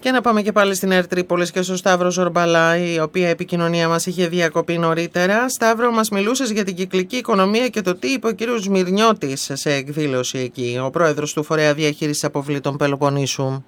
Και να πάμε και πάλι στην ΕΡΤ Τρίπολης και στο Σταύρο Ζορμπαλά, η οποία επικοινωνία μας είχε διακοπεί νωρίτερα. Σταύρο, μας μιλούσες για την κυκλική οικονομία και το τι είπε ο κύριος Σμυρνιώτης σε εκδήλωση εκεί, ο πρόεδρος του Φορέα Διαχείρισης Αποβλήτων Πελοποννήσου.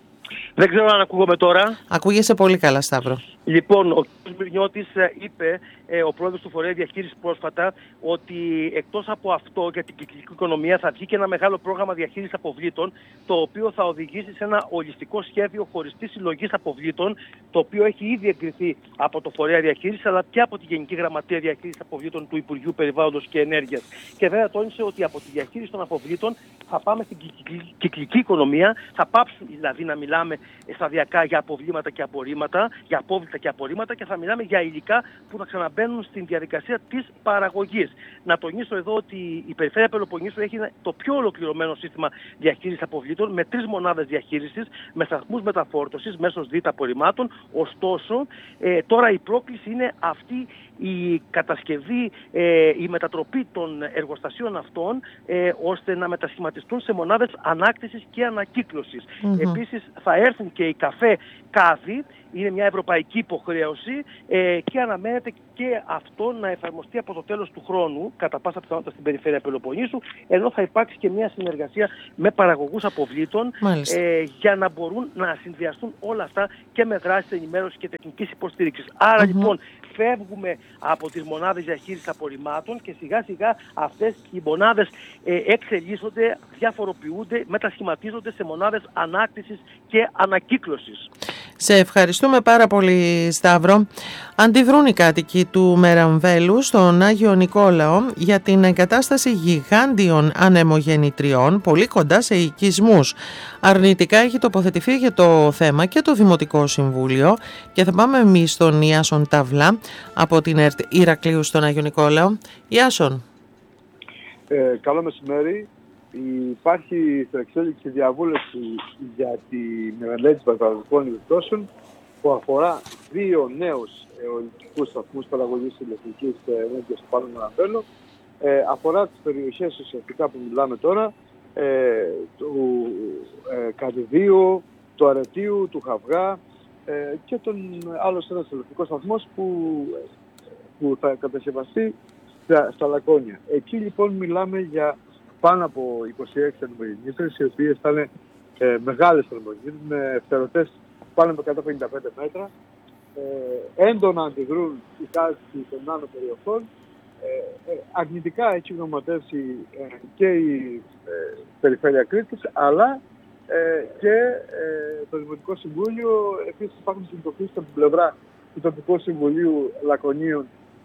Δεν ξέρω αν ακούγομαι τώρα. Ακούγεσαι πολύ καλά, Σταύρο. Λοιπόν, ο κ. Σμυρνιώτης είπε, ο πρόεδρος του Φορέα Διαχείρισης πρόσφατα, ότι εκτός από αυτό για την κυκλική οικονομία θα βγει και ένα μεγάλο πρόγραμμα διαχείρισης αποβλήτων, το οποίο θα οδηγήσει σε ένα ολιστικό σχέδιο χωριστής συλλογής αποβλήτων, το οποίο έχει ήδη εγκριθεί από το Φορέα Διαχείρισης, αλλά και από τη Γενική Γραμματεία Διαχείρισης Αποβλήτων του Υπουργείου Περιβάλλοντος και Ενέργειας. Και βέβαια τόνισε ότι από τη διαχείριση των αποβλήτων θα πάμε στην κυκλική οικονομία, θα πάψουν δηλαδή να μιλάμε σταδιακά για αποβλήματα και απορρίμματα, για απόβλητα και απορρίμματα, και θα μιλάμε για υλικά που θα ξαναμπαίνουν στην διαδικασία της παραγωγής. Να τονίσω εδώ ότι η Περιφέρεια Πελοποννήσου έχει το πιο ολοκληρωμένο σύστημα διαχείρισης αποβλήτων με 3 μονάδες διαχείρισης, με σταθμούς μεταφόρτωσης μέσω ΔΙΤ απορριμμάτων. Ωστόσο, τώρα η πρόκληση είναι αυτή η κατασκευή, η μετατροπή των εργοστασίων αυτών, ώστε να μετασχηματιστούν σε μονάδες ανάκτησης και ανακύκλωσης. Επίσης θα έρθουν και οι καφέ κάδοι, είναι μια ευρωπαϊκή υποχρέωση, και αναμένεται και αυτό να εφαρμοστεί από το τέλος του χρόνου, κατά πάσα πιθανότητα στην Περιφέρεια Πελοποννήσου, ενώ θα υπάρξει και μια συνεργασία με παραγωγούς αποβλήτων, για να μπορούν να συνδυαστούν όλα αυτά και με δράσεις ενημέρωσης και τεχνικής υποστήριξης. Άρα λοιπόν φεύγουμε από τις μονάδες διαχείρισης απορριμμάτων και σιγά σιγά αυτές οι μονάδες εξελίσσονται, διαφοροποιούνται, μετασχηματίζονται σε μονάδες ανάκτησης και ανακύκλωσης. Σε ευχαριστούμε πάρα πολύ, Σταύρο. Αντιδρούν οι κάτοικοι του Μεραμβέλου στον Άγιο Νικόλαο για την εγκατάσταση γιγάντιων ανεμογεννητριών πολύ κοντά σε οικισμούς. Αρνητικά έχει τοποθετηθεί για το θέμα και το Δημοτικό Συμβούλιο, και θα πάμε εμείς στον Ιάσον Ταβλά από την ΕΡΤ Ηρακλείου στον Άγιο Νικόλαο. Ιάσον. Καλό μεσημέρι. Υπάρχει στο εξέλιξη διαβούλευση για τη μελέτη παραγωγικών επιπτώσεων που αφορά 2 νέους αιωλικούς σταθμούς παραγωγής ηλεκτρικής ενέργειας στο Πάνω Μεραμβέλο. Αφορά τις περιοχές ουσιαστικά που μιλάμε τώρα, του Κατηδίου, του Αρετίου, του Χαβγά, και τον άλλος ένας ηλεκτρικός σταθμός που θα κατασκευαστεί στα Λακκόνια. Εκεί λοιπόν μιλάμε για πάνω από 26 ανεμογεννήτρες, οι οποίες θα είναι μεγάλες ανεμογεννήτρες με φτερωτές πάνω από 155 μέτρα. Έντονα αντιδρούν οι κάτοικοι των άλλων περιοχών. Αρνητικά έχει γνωματεύσει και η Περιφέρεια Κρήτης, αλλά και το Δημοτικό Συμβούλιο. Επίσης υπάρχουν συνειδητοποιήσεις από την πλευρά του Τοπικού Συμβουλίου Λακκονίων,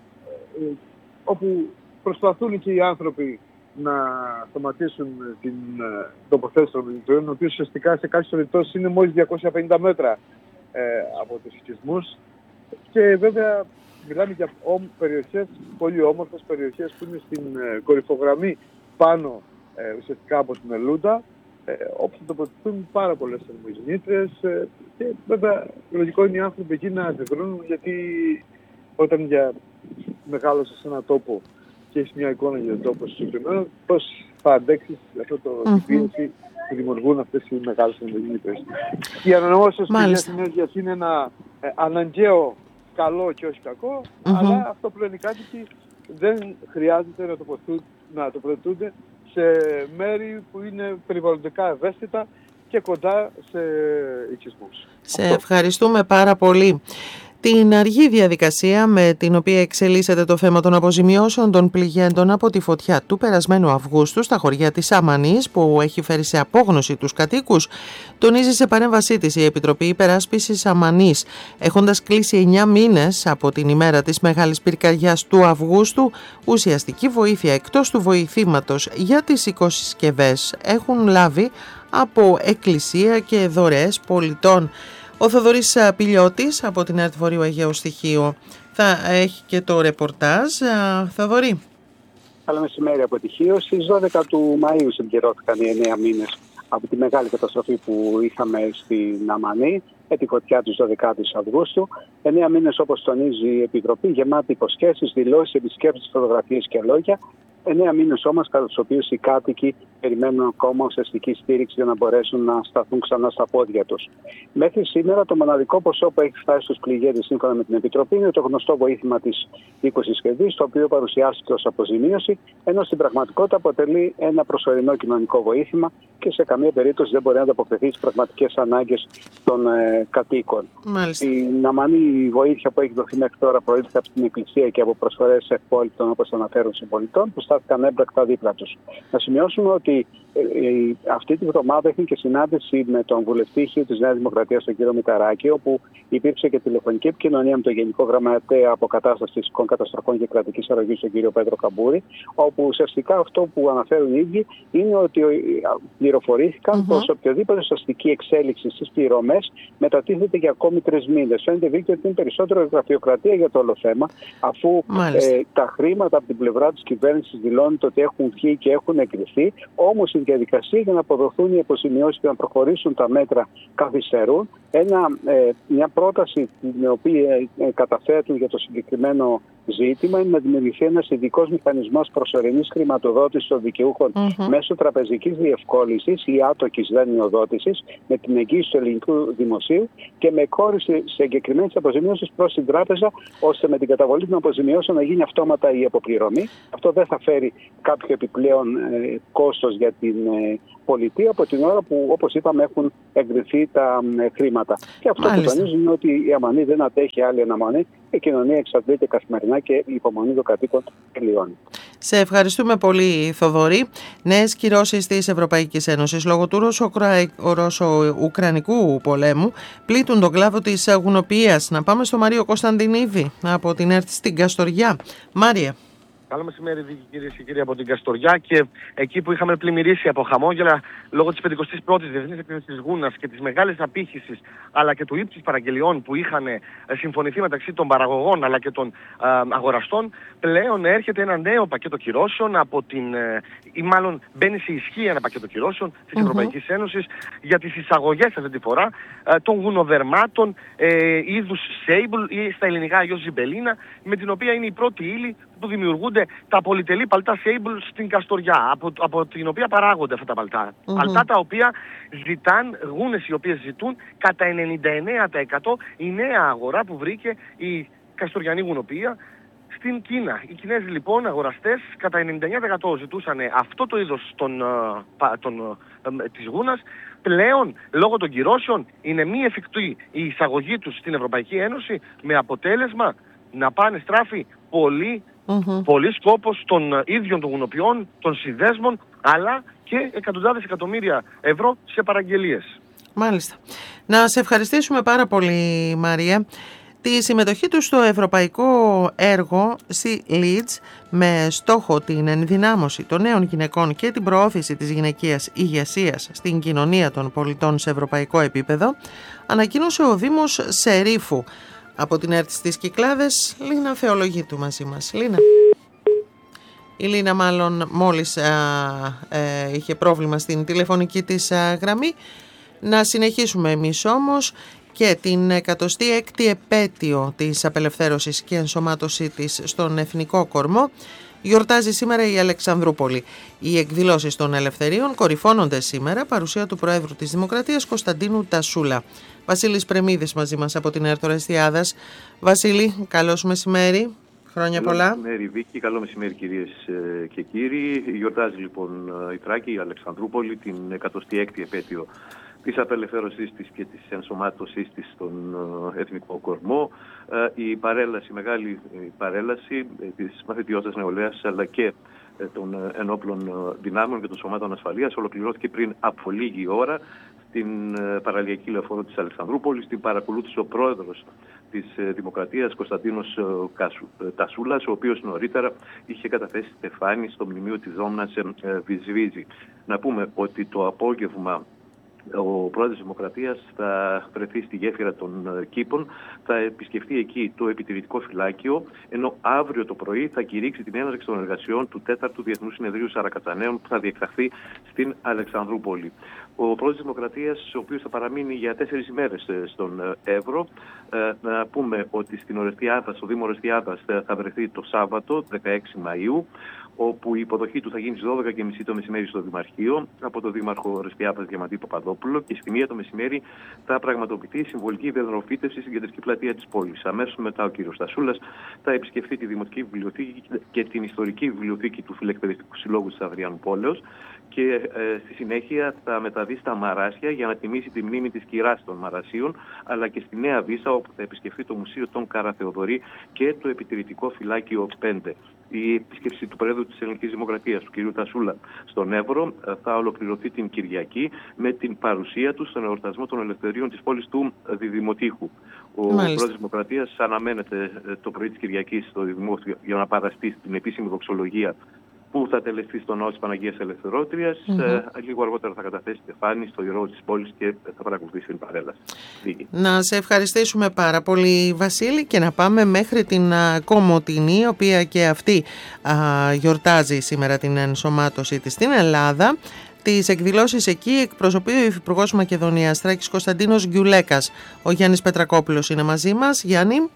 όπου προσπαθούν και οι άνθρωποι να σταματήσουν την τοποθέτηση των μηνυτρίων, οι οποίοι ουσιαστικά σε κάποιες περιπτώσεις είναι μόλις 250 μέτρα από τους οικισμούς. Και βέβαια μιλάμε για περιοχές, πολύ όμορφες περιοχές που είναι στην κορυφογραμμή πάνω ουσιαστικά από την Μελούντα, όπου θα τοποθετηθούν πάρα πολλές ανεμογεννήτριες, και βέβαια λογικό είναι οι άνθρωποι εκεί να αντιδρούν, γιατί όταν μεγάλωσε σε έναν τόπο και έχεις μια εικόνα για τον τόπο συγκεκριμένο, πώς θα αντέξεις αυτό το πίεση που δημιουργούν αυτές οι μεγάλες ανεμογεννήτριες. Η ανανεώσιμες πηγές ενέργειας είναι ένα αναγκαίο καλό και όχι κακό, αλλά αυτό που λένε οι κάτοικοι, δεν χρειάζεται να τοποθετούνται σε μέρη που είναι περιβαλλοντικά ευαίσθητα και κοντά σε οικισμούς. Σε ευχαριστούμε πάρα πολύ. Την αργή διαδικασία με την οποία εξελίσσεται το θέμα των αποζημιώσεων των πληγέντων από τη φωτιά του περασμένου Αυγούστου στα χωριά της Σαμανής, που έχει φέρει σε απόγνωση τους κατοίκους, τονίζει σε παρέμβασή της η Επιτροπή Υπεράσπισης Σαμανής. Έχοντας κλείσει 9 μήνες από την ημέρα της μεγάλης πυρκαγιάς του Αυγούστου, ουσιαστική βοήθεια εκτός του βοηθήματος για τις οικοσυσκευές έχουν λάβει από εκκλησία και δωρεές πολιτών. Ο Θοδωρής Πηλιώτης από την ΕΡΤ Βορείου Αιγαίου Στοιχείου θα έχει και το ρεπορτάζ. Θοδωρή. Καλό μεσημέρι από τη Χίο. Στις 12 του Μαΐου συμπληρώθηκαν οι 9 μήνες από τη μεγάλη καταστροφή που είχαμε στην Αμανή, με τη φωτιά του 12 Αυγούστου. 9 μήνες, όπως τονίζει η Επιτροπή, γεμάτη υποσχέσεις, δηλώσεις, επισκέψεις, φωτογραφίες και λόγια. 9 μήνες όμως, κατά τους οποίους οι κάτοικοι περιμένουν ακόμα ουσιαστική στήριξη για να μπορέσουν να σταθούν ξανά στα πόδια τους. Μέχρι σήμερα το μοναδικό ποσό που έχει φτάσει στους πληγέντες σύμφωνα με την Επιτροπή είναι το γνωστό βοήθημα της 20 σχεδίου, το οποίο παρουσιάστηκε ως αποζημίωση, ενώ στην πραγματικότητα αποτελεί ένα προσωρινό κοινωνικό βοήθημα και σε καμία περίπτωση δεν μπορεί να ανταποκριθεί στις πραγματικές ανάγκες των κατοίκων. Στην Αμανή η βοήθεια που έχει δοθεί μέχρι τώρα προήλθε από την Εκκλησία και από προσφορές ευπόλυτων, όπως αναφέρουν, συμπολιτών που στάθηκαν έμπρακτα δίπλα τους. Να σημειώσουμε ότι αυτή τη βδομάδα έχει και συνάντηση με τον βουλευτή της Νέας Δημοκρατίας, τον κύριο Μηταράκη, όπου υπήρξε και τηλεφωνική επικοινωνία με τον Γενικό Γραμματέα Αποκατάστασης Φυσικών Καταστροφών και Κρατικής Αρρωγής, τον κύριο Πέτρο Καμπούρη, όπου ουσιαστικά αυτό που αναφέρουν οι ίδιοι είναι ότι πληροφορήθηκαν πως οποιοδήποτε ουσιαστική εξέλιξη στις πληρωμές μετατίθεται για ακόμη 3 μήνες. Φαίνεται δίκαιο ότι είναι περισσότερο γραφειοκρατία για το όλο θέμα, αφού τα χρήματα από την πλευρά της κυβέρνησης δηλώνεται ότι έχουν βγει και έχουν εγκριθεί, όμως η διαδικασία για να αποδοθούν οι αποζημιώσεις και να προχωρήσουν τα μέτρα καθυστερούν. Μια πρόταση την οποία καταθέτουν για το συγκεκριμένο ζήτημα είναι να δημιουργηθεί ένας ειδικός μηχανισμός προσωρινής χρηματοδότησης των δικαιούχων μέσω τραπεζικής διευκόλυνσης ή άτοκης δανειοδότησης με την εγγύηση του ελληνικού δημοσίου και με εκχώρηση συγκεκριμένης αποζημίωσης προς την τράπεζα, ώστε με την καταβολή των αποζημιώσεων να γίνει αυτόματα η αποπληρωμή. Αυτό δεν θα φέρει κάποιο επιπλέον κόστος για την πολιτεία από την ώρα που, όπως είπαμε, έχουν εγκριθεί τα χρήματα. Και αυτό που τονίζουν είναι ότι η Αμανή δεν αντέχει άλλη αναμονή. Η κοινωνία εξαντλείται καθημερινά και η υπομονή των κατοίκων τελειώνει. Σε ευχαριστούμε πολύ, Θοδωρή. Νέες κυρώσεις της Ευρωπαϊκής Ένωσης λόγω του Ρώσο-Ουκρανικού πολέμου πλήττουν τον κλάδο της γουνοποιίας. Να πάμε στο Μάριο Κωνσταντινίδη από την ΕΡΤ στην Καστοριά. Μάρια. Καλό μεσημέρι, κυρίες και κύριοι, από την Καστοριά, και εκεί που είχαμε πλημμυρίσει από χαμόγελα λόγω της 51ης Διεθνής Εκδήλωσης της Γούνας και της μεγάλης απήχησης αλλά και του ύψης παραγγελιών που είχαν συμφωνηθεί μεταξύ των παραγωγών αλλά και των αγοραστών, πλέον έρχεται ένα νέο πακέτο κυρώσεων από ή μάλλον μπαίνει σε ισχύ ένα πακέτο κυρώσεων της Ευρωπαϊκής Ένωσης για τις εισαγωγές αυτή τη φορά των γουνοδερμάτων είδους Sable ή στα ελληνικά αλλιώς Ζιμπελίνα, με την οποία είναι η πρώτη ύλη που δημιουργούνται τα πολυτελή παλτά Sable στην Καστοριά, από την οποία παράγονται αυτά τα παλτά. Παλτά τα οποία γούνες οι οποίες ζητούν κατά 99% η νέα αγορά που βρήκε η καστοριανή γουνοποιία στην Κίνα. Οι Κινέζοι λοιπόν αγοραστές κατά 99% ζητούσαν αυτό το είδος της γούνας. Πλέον, λόγω των κυρώσεων, είναι μη εφικτή η εισαγωγή τους στην Ευρωπαϊκή Ένωση, με αποτέλεσμα να πάνε στράφη πολύ σκόπος των ίδιων των γουνοποιών, των συνδέσμων, αλλά και εκατοντάδες εκατομμύρια ευρώ σε παραγγελίες. Μάλιστα. Να σε ευχαριστήσουμε πάρα πολύ, Μαρία. Τη συμμετοχή του στο ευρωπαϊκό έργο Sea Leads με στόχο την ενδυνάμωση των νέων γυναικών και την προώθηση της γυναικείας ηγεσίας στην κοινωνία των πολιτών σε ευρωπαϊκό επίπεδο, ανακοίνωσε ο Δήμος Σερίφου. Από την ΕΡΤ στις Κυκλάδες, Λίνα Θεολογίτου μαζί μας. Λίνα. Η Λίνα μάλλον μόλις είχε πρόβλημα στην τηλεφωνική της γραμμή. Να συνεχίσουμε εμείς όμως και την 106η επέτειο της απελευθέρωσης και ενσωμάτωσή της στον Εθνικό Κορμό γιορτάζει σήμερα η Αλεξανδρούπολη. Οι εκδηλώσεις των ελευθερίων κορυφώνονται σήμερα, παρουσία του Προέδρου της Δημοκρατίας Κωνσταντίνου Τασούλα. Βασίλης Πρεμίδης μαζί μας από την ΕΡΤ Ορεστιάδας. Βασίλη, καλώς μεσημέρι. Χρόνια πολλά. Καλό μεσημέρι, Βίκη. Καλό μεσημέρι, κυρίες και κύριοι. Γιορτάζει λοιπόν η Θράκη, η Αλεξανδρούπολη, την 106η επέτειο της απελευθέρωσής της και της ενσωμάτωσής της στον Εθνικό Κορμό. Η μεγάλη παρέλαση της μαθητιώτας νεολαίας αλλά και των ενόπλων δυνάμεων και των σωμάτων ασφαλείας ολοκληρώθηκε πριν από λίγη ώρα στην παραλιακή λεωφόρο της Αλεξανδρούπολης. Την παρακολούθησε ο πρόεδρος της Δημοκρατίας Κωνσταντίνος Τασούλας, ο οποίος νωρίτερα είχε καταθέσει στεφάνι στο μνημείο της Δόμνας Βυζβίζη. Να πούμε ότι το απόγευμα ο πρόεδρος της Δημοκρατίας θα βρεθεί στη γέφυρα των Κήπων, θα επισκεφτεί εκεί το επιτηρητικό φυλάκιο, ενώ αύριο το πρωί θα κηρύξει την έναρξη των εργασιών του 4ου Διεθνούς Συνεδρίου Σαρακατσανέων που θα διεξαχθεί στην Αλεξανδρούπολη. Ο πρόεδρος της Δημοκρατίας, ο οποίος θα παραμείνει για 4 ημέρες στον Εύρο, να πούμε ότι στην Ορεστιάδα, στο Δήμο Ορεστιάδας θα βρεθεί το Σάββατο 16 Μαΐου. όπου η υποδοχή του θα γίνει στις 12.30 το μεσημέρι στο Δημαρχείο από τον Δήμαρχο Ρεσπιάπας Διαμαντή Παπαδόπουλο και στη 1 το μεσημέρι θα πραγματοποιηθεί η συμβολική υδροφύτευση στην κεντρική πλατεία της πόλης. Αμέσως μετά ο κ. Στασούλας θα επισκεφθεί τη Δημοτική Βιβλιοθήκη και την Ιστορική Βιβλιοθήκη του Φιλελευθεριστικού Συλλόγου της Αδριάνου Πόλεως και στη συνέχεια θα μεταβεί στα Μαράσια για να τιμήσει τη μνήμη της κυράς των Μαρασίων, αλλά και στη Νέα Βύσσα, όπου θα επισκεφθεί το Μουσείο των Καραθεοδωρή και το Επιτηρητικό Φυλάκιο 5. Η επίσκεψη του Προέδρου της Ελληνικής Δημοκρατίας, του κ. Τασούλα, στον Εύρο θα ολοκληρωθεί την Κυριακή με την παρουσία του στον εορτασμό των ελευθερίων της πόλης του Διδημοτήχου. Ο Πρόεδρος της Δημοκρατίας αναμένεται το πρωί της Κυριακής στο Διδημοτήχου για να παραστεί στην επίσημη δοξολογία που θα τελεστεί στο ναό της Παναγίας Ελευθερώτριας. Λίγο αργότερα θα καταθέσει στεφάνι στο ιερό της πόλης και θα παρακολουθήσει την παρέλαση. Να σε ευχαριστήσουμε πάρα πολύ, Βασίλη, και να πάμε μέχρι την Κομοτηνή, η οποία και αυτή γιορτάζει σήμερα την ενσωμάτωσή της στην Ελλάδα. Τις εκδηλώσεις εκεί εκπροσωπεί ο Υφυπουργός Μακεδονίας Θράκης Κωνσταντίνος Γκιουλέκας. Ο Γιάννης Πετρακόπουλος είναι μαζί μας. Γιάννη.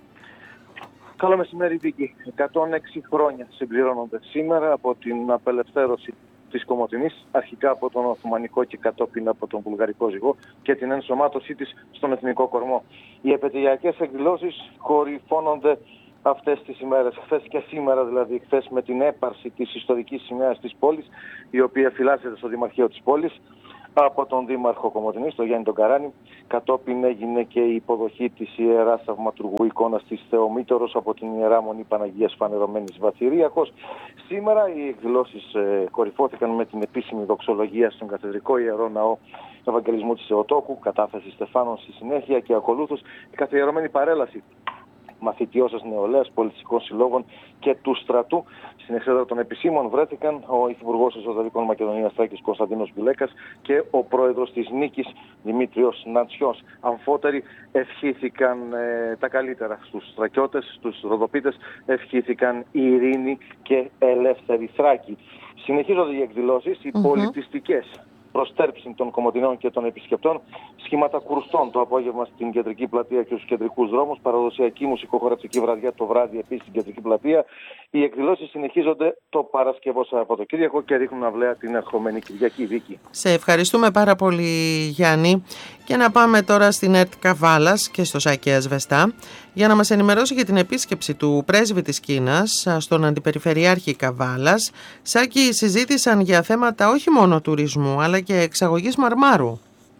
Καλό μεσημέρι, Βίκη. 106 χρόνια συμπληρώνονται σήμερα από την απελευθέρωση της Κομοτηνής, αρχικά από τον Οθωμανικό και κατόπιν από τον Βουλγαρικό ζυγό και την ενσωμάτωσή της στον Εθνικό Κορμό. Οι επαιτειακές εκδηλώσεις κορυφώνονται αυτές τις ημέρες, χθες και σήμερα δηλαδή, χθες με την έπαρση της ιστορικής σημαίας της πόλης, η οποία φυλάσσεται στο Δημαρχείο της πόλης από τον Δήμαρχο Κομοτηνής, τον Γιάννη τον Καράνη. Κατόπιν έγινε και η υποδοχή της Ιεράς Θαυματουργού εικόνας της Θεομήτωρος από την Ιερά Μονή Παναγίας Φανερωμένης Βαθυριακός. Σήμερα οι εκδηλώσεις κορυφώθηκαν με την επίσημη δοξολογία στον Καθεδρικό Ιερό Ναό Ευαγγελισμού της Θεοτόκου, κατάθεση στεφάνων στη συνέχεια και ακολούθως η καθιερωμένη παρέλαση μαθητιώσας νεολαίας, πολιτιστικών συλλόγων και του στρατού. Στην εξέδρα των επισήμων βρέθηκαν ο Υφυπουργός Εσωτερικών Μακεδονίας Θράκης Κωνσταντίνος Γκιουλέκας και ο Πρόεδρος της Νίκης Δημήτριος Νατσιός. Αμφότεροι ευχήθηκαν τα καλύτερα στους Θρακιώτες, στους Ροδοπίτες, ευχήθηκαν ειρήνη και ελεύθερη Θράκη. Συνεχίζονται οι εκδηλώσεις, οι πολιτιστικές προστέρψη των Κομοτηνών και των επισκεπτών, σχήματα κουρστών το απόγευμα στην κεντρική πλατεία και στους κεντρικούς δρόμους, παραδοσιακή μουσικοχορευτική βραδιά το βράδυ επίσης στην κεντρική πλατεία. Οι εκδηλώσεις συνεχίζονται το Παρασκευό Σαββατοκύριακο και ρίχνουν αυλαία την ερχομένη Κυριακή, Βίκη. Σε ευχαριστούμε πάρα πολύ, Γιάννη. Και να πάμε τώρα στην ΕΡΤ Καβάλας και στο Σάκη Ασβεστά για να μας ενημερώσει για την επίσκεψη του πρέσβη της Κίνας στον Αντιπεριφερειάρχη Καβάλας. Σάκη, συζήτησαν για θέματα όχι μόνο τουρισμού αλλά και εξαγωγής μαρμάρου.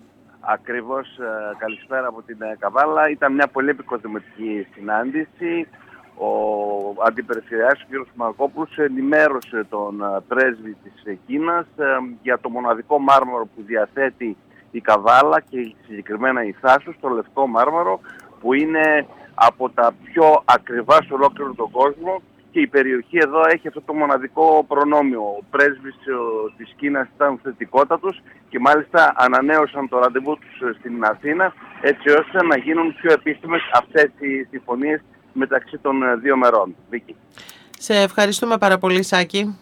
Ακριβώς, καλησπέρα από την Καβάλα. Ήταν μια πολύ επικοδομητική συνάντηση. Ο Αντιπεριφερειάρχης κ. Μαρκόπουλος ενημέρωσε τον πρέσβη της Κίνας για το μοναδικό μάρμαρο που διαθέτει η Καβάλα και συγκεκριμένα η Θάσος, το λευκό μάρμαρο, που είναι από τα πιο ακριβά σε ολόκληρο τον κόσμο και η περιοχή εδώ έχει αυτό το μοναδικό προνόμιο. Ο πρέσβης της Κίνας ήταν θετικότατος και μάλιστα ανανέωσαν το ραντεβού τους στην Αθήνα έτσι ώστε να γίνουν πιο επίσημες αυτές οι συμφωνίες μεταξύ των δύο μερών. Βίκη. Σε ευχαριστούμε πάρα πολύ, Σάκη.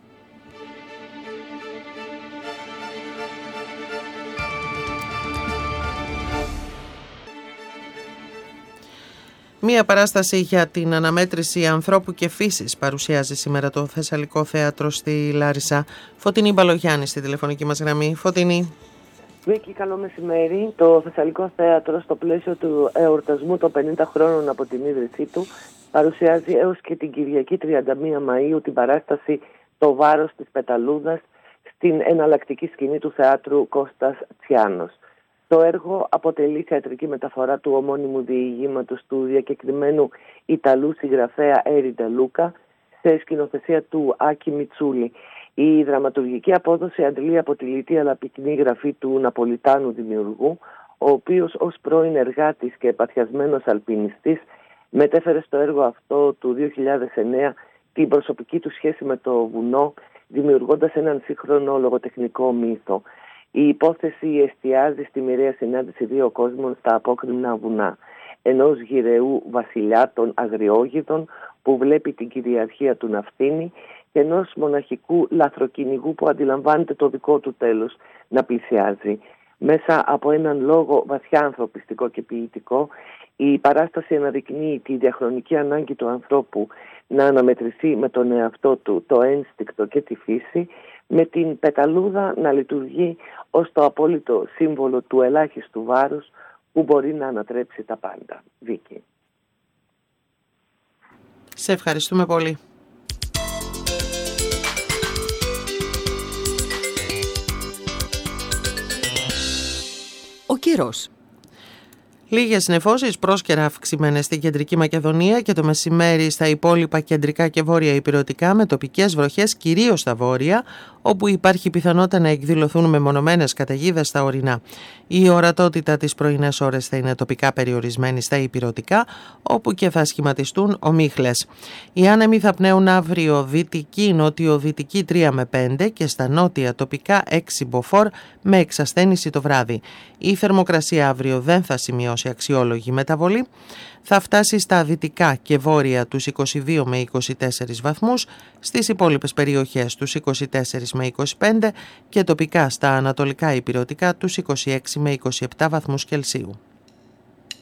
Μία παράσταση για την αναμέτρηση ανθρώπου και φύσης παρουσιάζει σήμερα το Θεσσαλικό Θέατρο στη Λάρισα. Φωτεινή Μπαλογιάννη στη τηλεφωνική μας γραμμή. Φωτεινή. Βίκη, καλό μεσημέρι. Το Θεσσαλικό Θέατρο στο πλαίσιο του εορτασμού των 50 χρόνων από την ίδρυσή του παρουσιάζει έως και την Κυριακή 31 Μαΐου την παράσταση «Το βάρος της πεταλούδας» στην εναλλακτική σκηνή του θεάτρου Κώστας Τσιάνος. Το έργο αποτελεί θεατρική μεταφορά του ομώνυμου διηγήματος του διακεκριμένου Ιταλού συγγραφέα Έρι Ντε Λούκα σε σκηνοθεσία του Άκη Μιτσούλη. Η δραματουργική απόδοση αντλεί από τη λιτή αλλά πυκνή γραφή του Ναπολιτάνου δημιουργού, ο οποίος ως πρώην εργάτης και παθιασμένος αλπινιστής μετέφερε στο έργο αυτό του 2009 την προσωπική του σχέση με το βουνό, δημιουργώντας έναν σύγχρονο λογοτεχνικό μύθο. Η υπόθεση εστιάζει στη μοιραία συνάντηση δύο κόσμων στα απόκρημνα βουνά. Ενός γυρεού βασιλιά των Αγριόγιδων που βλέπει την κυριαρχία του να φθήνει και ενός μοναχικού λαθροκυνηγού που αντιλαμβάνεται το δικό του τέλος να πλησιάζει. μέσα από έναν λόγο βαθιά ανθρωπιστικό και ποιητικό. Η παράσταση αναδεικνύει τη διαχρονική ανάγκη του ανθρώπου να αναμετρηθεί με τον εαυτό του, το ένστικτο και τη φύση, με την πεταλούδα να λειτουργεί ως το απόλυτο σύμβολο του ελάχιστου βάρους που μπορεί να ανατρέψει τα πάντα. Βίκη. Σε ευχαριστούμε πολύ. Ο καιρός. Λίγες νεφώσεις πρόσκαιρα αυξημένες στην Κεντρική Μακεδονία και το μεσημέρι στα υπόλοιπα κεντρικά και βόρεια ηπειρωτικά, με τοπικές βροχές κυρίως στα βόρεια, όπου υπάρχει πιθανότητα να εκδηλωθούν μεμονωμένες καταιγίδες στα ορεινά. Η ορατότητα τις πρωινές ώρες θα είναι τοπικά περιορισμένη στα ηπειρωτικά, όπου και θα σχηματιστούν ομίχλες. Οι άνεμοι θα πνέουν αύριο δυτική, νότιο-δυτική 3 με 5 και στα νότια τοπικά 6 μποφόρ με εξασθένηση το βράδυ. Η θερμοκρασία αύριο δεν θα σημειώσει αξιόλογη μεταβολή. Θα φτάσει στα δυτικά και βόρεια τους 22 με 24 βαθμούς, στις υπόλοιπες περιοχές τους 24 με 25 και τοπικά στα ανατολικά ηπειρωτικά τους 26 με 27 βαθμούς Κελσίου.